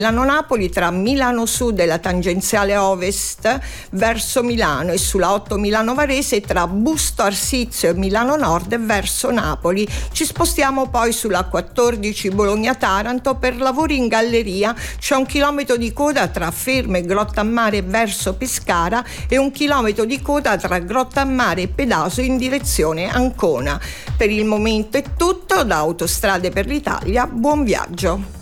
Milano-Napoli tra Milano Sud e la tangenziale ovest verso Milano, e sulla 8 Milano-Varese tra Busto Arsizio e Milano Nord verso Napoli. Ci spostiamo poi sulla 14 Bologna-Taranto per lavori in galleria. C'è 1 chilometro di coda tra Fermo e Grottammare verso Pescara e 1 chilometro di coda tra Grottammare e Pedaso in direzione Ancona. Per il momento è tutto. Da Autostrade per l'Italia, buon viaggio.